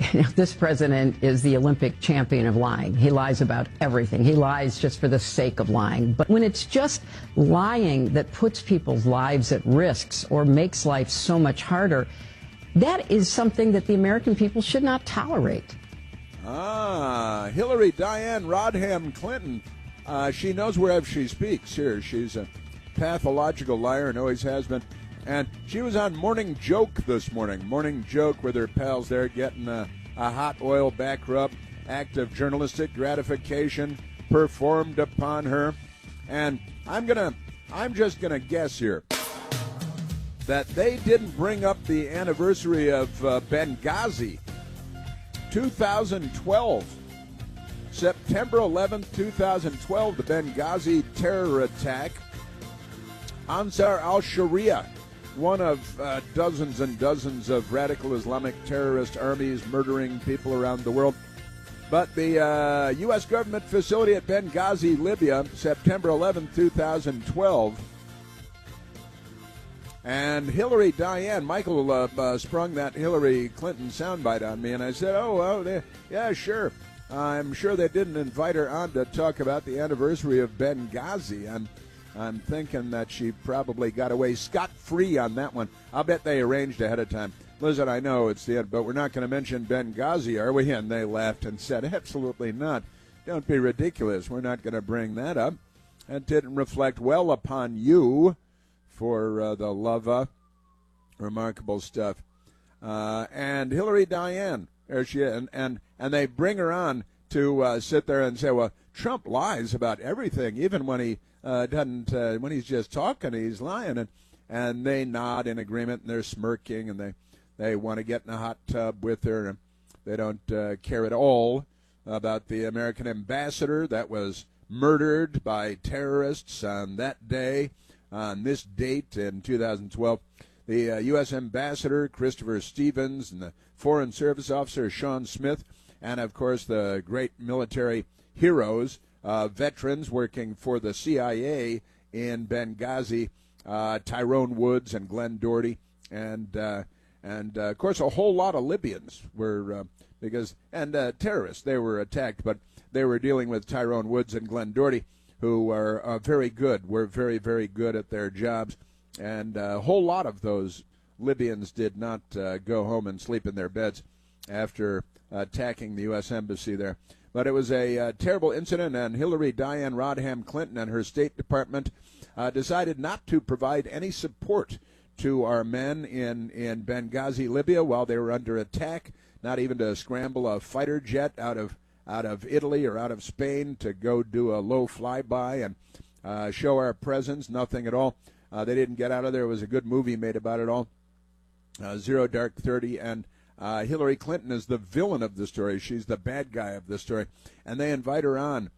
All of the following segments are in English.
This president is the Olympic champion of lying. He lies about everything. He lies just for the sake of lying. But when it's just lying that puts people's lives at risks or makes life so much harder, that is something that the American people should not tolerate. Hillary Diane Rodham Clinton. She knows wherever she speaks here. She's a pathological liar and always has been. And she was on Morning Joke this morning. Morning Joke with her pals there getting a hot oil back rub, act of journalistic gratification performed upon her. And I'm just gonna guess here that they didn't bring up the anniversary of Benghazi, 2012. September 11th, 2012, the Benghazi terror attack. Ansar al-Sharia, one of dozens and dozens of radical Islamic terrorist armies murdering people around the world. But the U.S. government facility at Benghazi, Libya, September 11, 2012. And Hillary Diane, Michael sprung that Hillary Clinton soundbite on me, and I said, yeah, sure. I'm sure they didn't invite her on to talk about the anniversary of Benghazi. I'm thinking that she probably got away scot-free on that one. I'll bet they arranged ahead of time. Listen, I know it's the end, but we're not going to mention Benghazi, are we? And they laughed and said, absolutely not. Don't be ridiculous. We're not going to bring that up. That didn't reflect well upon you for the love of remarkable stuff. And Hillary Diane, there she is, and they bring her on to sit there and say, well, Trump lies about everything, even when he doesn't, when he's just talking, he's lying. And they nod in agreement, and they're smirking, and they want to get in a hot tub with her. And they don't care at all about the American ambassador that was murdered by terrorists on that day, on this date in 2012. The U.S. ambassador, Christopher Stevens, and the Foreign Service officer, Sean Smith, and, of course, the great military heroes, veterans working for the CIA in Benghazi, Tyrone Woods and Glenn Doherty, and of course, a whole lot of Libyans were, terrorists, they were attacked, but they were dealing with Tyrone Woods and Glenn Doherty, who are very good, were very, very good at their jobs, and a whole lot of those Libyans did not go home and sleep in their beds after attacking the U.S. Embassy there. But it was a terrible incident, and Hillary Diane Rodham Clinton and her State Department decided not to provide any support to our men in Benghazi, Libya, while they were under attack, not even to scramble a fighter jet out of Italy or out of Spain to go do a low flyby and show our presence, nothing at all. They didn't get out of there. It was a good movie made about it all, Zero Dark 30, and Hillary Clinton is the villain of the story. She's the bad guy of the story, and they invite her on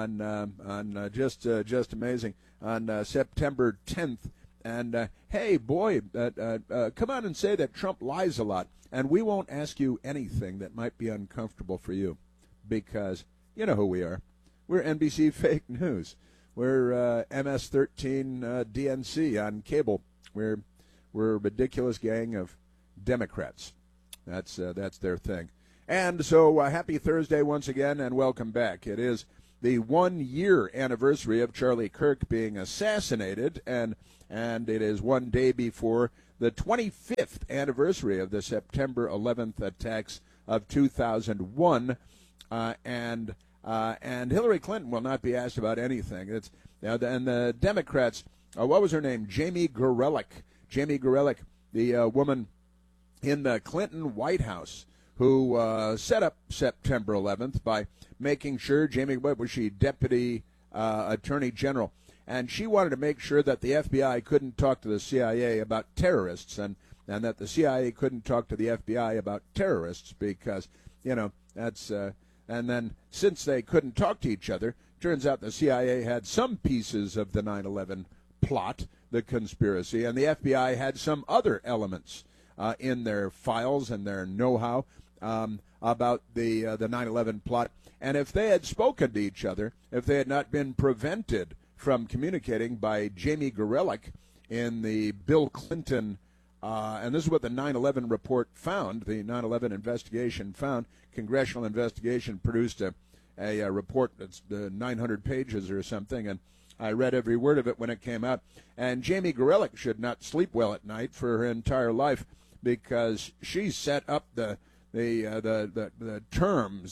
just amazing on September 10th. And hey, boy, come on and say that Trump lies a lot, and we won't ask you anything that might be uncomfortable for you, because you know who we are. We're NBC Fake News. We're MS-13 DNC on cable. We're a ridiculous gang of Democrats. That's their thing. And so happy Thursday once again, and welcome back. It is the 1-year anniversary of Charlie Kirk being assassinated, and it is one day before the 25th anniversary of the September 11th attacks of 2001. And Hillary Clinton will not be asked about anything. And the Democrats, what was her name? Jamie Gorelick. Jamie Gorelick, the woman in the Clinton White House who set up September 11th by making sure, Jamie, what was she, Deputy Attorney General, and she wanted to make sure that the FBI couldn't talk to the CIA about terrorists, and that the CIA couldn't talk to the FBI about terrorists because, that's, and then since they couldn't talk to each other, turns out the CIA had some pieces of the 9/11 plot, the conspiracy, and the FBI had some other elements in their files and their know-how about the 9/11 plot. And if they had spoken to each other, if they had not been prevented from communicating by Jamie Gorelick in the Bill Clinton and this is what the 9/11 report found. The 9/11 investigation found. Congressional investigation produced a report that's 900 pages or something, and I read every word of it when it came out. And Jamie Gorelick should not sleep well at night for her entire life because she set up the terms,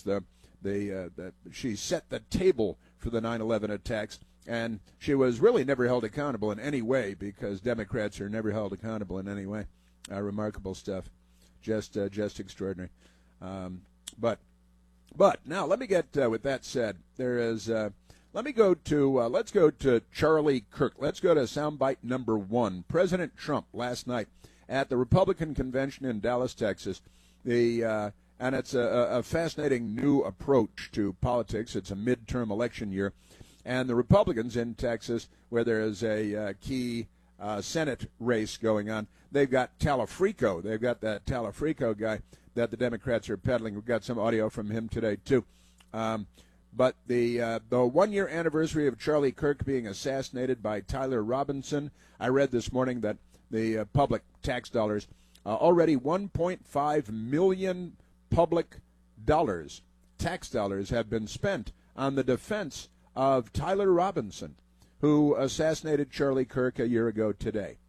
she set the table for the 9/11 attacks, and she was really never held accountable in any way because Democrats are never held accountable in any way. Remarkable stuff, just extraordinary. But now let me get with that said, there is. Let's go to Charlie Kirk. Let's go to soundbite number 1. President Trump last night at the Republican convention in Dallas, Texas. And it's a fascinating new approach to politics. It's a midterm election year, and the Republicans in Texas, where there is a key Senate race going on, they've got Talafrico. They've got that Talafrico guy that the Democrats are peddling. We've got some audio from him today too. But the 1-year anniversary of Charlie Kirk being assassinated by Tyler Robinson, I read this morning that the public tax dollars, already 1.5 million public dollars, tax dollars, have been spent on the defense of Tyler Robinson, who assassinated Charlie Kirk a year ago today.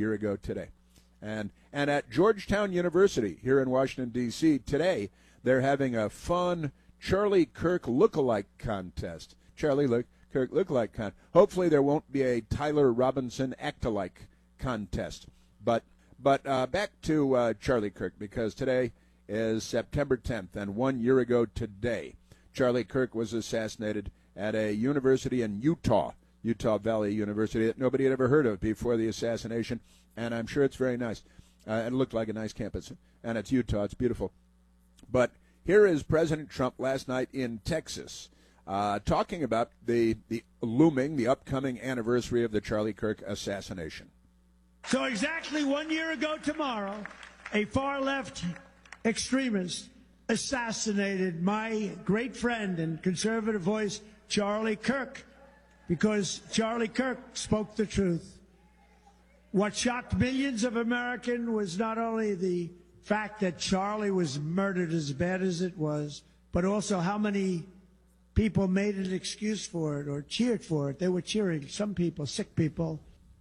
And at Georgetown University here in Washington, D.C. today, they're having a fun Charlie Kirk lookalike contest. Kirk lookalike contest. Hopefully there won't be a Tyler Robinson act-alike contest. But back to Charlie Kirk, because today is September 10th, and 1 year ago today, Charlie Kirk was assassinated at a university in Utah Valley University that nobody had ever heard of before the assassination, and I'm sure it's very nice. It looked like a nice campus, and it's Utah. It's beautiful. But here is President Trump last night in Texas talking about the upcoming anniversary of the Charlie Kirk assassination. So exactly 1 year ago tomorrow, a far-left extremist assassinated my great friend and conservative voice, Charlie Kirk, because Charlie Kirk spoke the truth. What shocked millions of Americans was not only the fact that Charlie was murdered as bad as it was, but also how many people made an excuse for it or cheered for it. They were cheering, some people, sick people.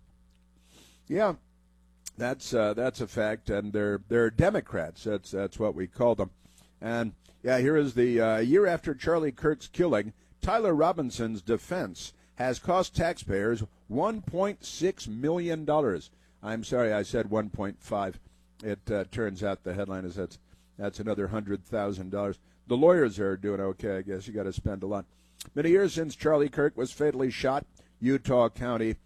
Yeah, that's a fact, and they're Democrats. That's what we call them. And yeah, here is the year after Charlie Kirk's killing. Tyler Robinson's defense has cost taxpayers $1.6 million. I'm sorry, I said 1.5. It turns out the headline is that's another $100,000. The lawyers are doing okay, I guess. You got to spend a lot. Many years since Charlie Kirk was fatally shot, Utah County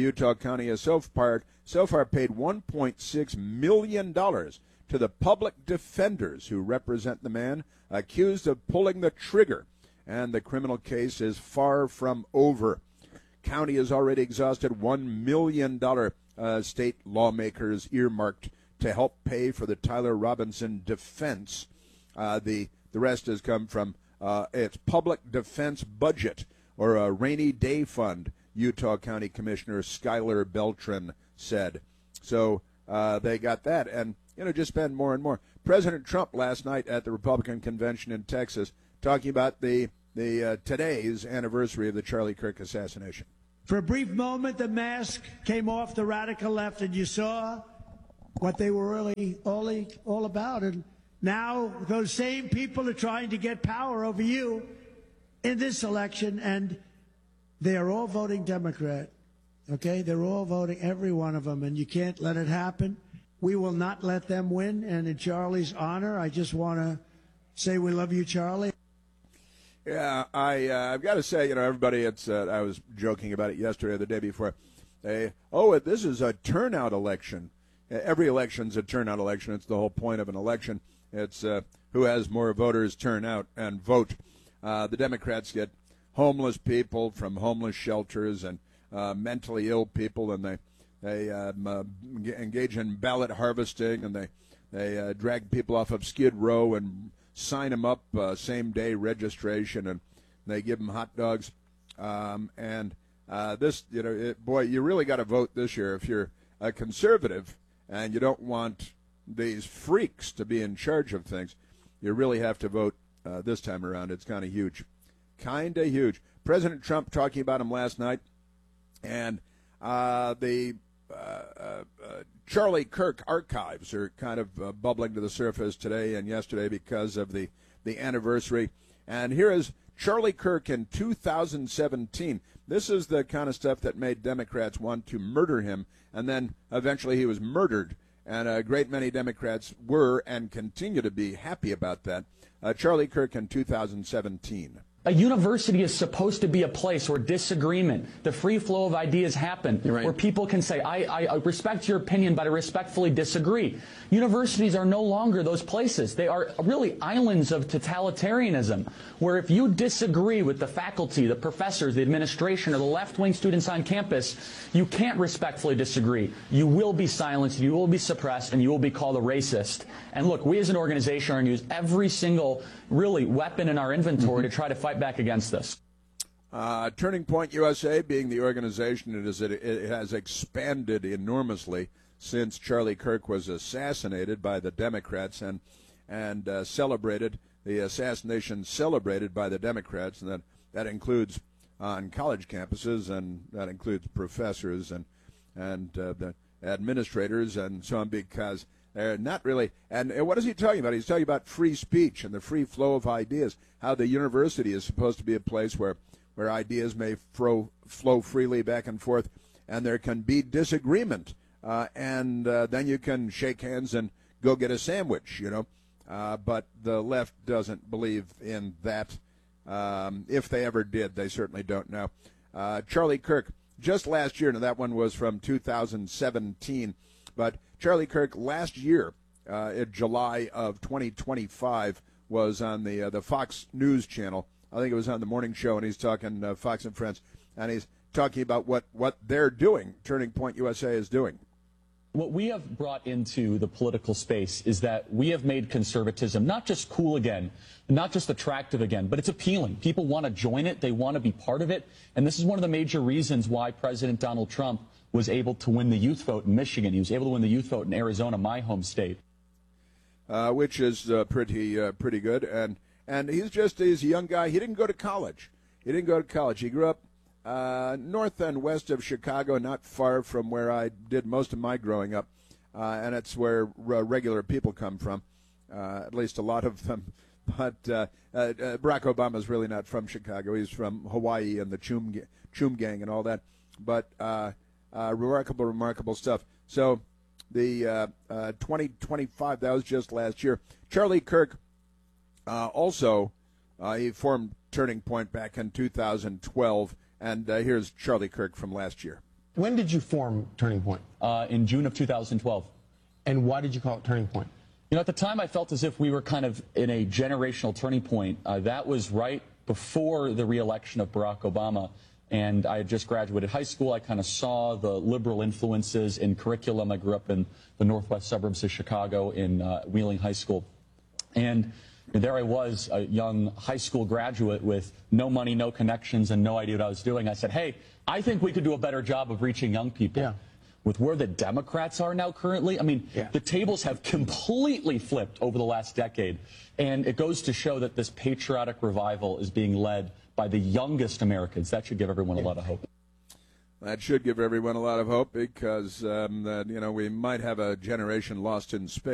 has so far paid $1.6 million to the public defenders who represent the man accused of pulling the trigger, and the criminal case is far from over. County has already exhausted $1 million state lawmakers earmarked to help pay for the Tyler Robinson defense. The rest has come from its public defense budget, or a rainy day fund, Utah County Commissioner Skylar Beltran said. So they got that, and just spend more and more. President Trump last night at the Republican convention in Texas talking about the today's anniversary of the Charlie Kirk assassination. For a brief moment, the mask came off the radical left, and you saw what they were really all about. And now those same people are trying to get power over you in this election, and they are all voting Democrat. Okay? They're all voting, every one of them, and you can't let it happen. We will not let them win, and in Charlie's honor, I just want to say we love you, Charlie. Yeah, I've got to say, everybody, I was joking about it yesterday or the day before. This is a turnout election. Every election's a turnout election. It's the whole point of an election. It's who has more voters turn out and vote. The Democrats get homeless people from homeless shelters and mentally ill people, and they engage in ballot harvesting, and they drag people off of Skid Row and sign them up same-day registration, and they give them hot dogs. You really got to vote this year if you're a conservative and you don't want these freaks to be in charge of things, you really have to vote this time around. It's kind of huge. Kind of huge. President Trump talking about him last night, and the Charlie Kirk archives are kind of bubbling to the surface today and yesterday because of the anniversary. And here is Charlie Kirk in 2017. This is the kind of stuff that made Democrats want to murder him, and then eventually he was murdered. And a great many Democrats were and continue to be happy about that. Charlie Kirk in 2017. A university is supposed to be a place where disagreement, the free flow of ideas happen, right, where people can say, I respect your opinion, but I respectfully disagree. Universities are no longer those places. They are really islands of totalitarianism, where if you disagree with the faculty, the professors, the administration, or the left-wing students on campus, you can't respectfully disagree. You will be silenced, you will be suppressed, and you will be called a racist. And look, we as an organization are going to use every single, really, weapon in our inventory to try to fight back against this. Turning Point USA being the organization, it has expanded enormously since Charlie Kirk was assassinated by the Democrats and celebrated, the assassination celebrated by the Democrats, and that includes on college campuses, and that includes professors and the administrators and so on, because they're not really. And what is he talking about? He's talking about free speech and the free flow of ideas, how the university is supposed to be a place where ideas may flow freely back and forth, and there can be disagreement, and then you can shake hands and go get a sandwich, but the left doesn't believe in that. If they ever did, they certainly don't now. Charlie Kirk, just last year, now that one was from 2017, but Charlie Kirk last year, in July of 2025, was on the Fox News channel. I think it was on the morning show, and he's talking Fox and Friends, and he's talking about what they're doing, Turning Point USA is doing. What we have brought into the political space is that we have made conservatism not just cool again, not just attractive again, but it's appealing. People want to join it. They want to be part of it. And this is one of the major reasons why President Donald Trump was able to win the youth vote in Michigan. He was able to win the youth vote in Arizona, my home state. Which is pretty good. And he's a young guy. He didn't go to college. He grew up north and west of Chicago, not far from where I did most of my growing up. And it's where regular people come from, at least a lot of them. But Barack Obama's really not from Chicago. He's from Hawaii and the Chum Gang and all that. But remarkable stuff. So the 2025, that was just last year. Charlie Kirk also, he formed Turning Point back in 2012. And here's Charlie Kirk from last year. When did you form Turning Point? In June of 2012. And why did you call it Turning Point? At the time I felt as if we were kind of in a generational turning point. That was right before the re-election of Barack Obama. And I had just graduated high school. I kind of saw the liberal influences in curriculum. I grew up in the northwest suburbs of Chicago in Wheeling High School. And there I was, a young high school graduate with no money, no connections, and no idea what I was doing. I said, hey, I think we could do a better job of reaching young people. Yeah. With where the Democrats are now currently, I mean, the tables have completely flipped over the last decade. And it goes to show that this patriotic revival is being led by the youngest Americans. That should give everyone a lot of hope. That should give everyone a lot of hope because, we might have a generation lost in space.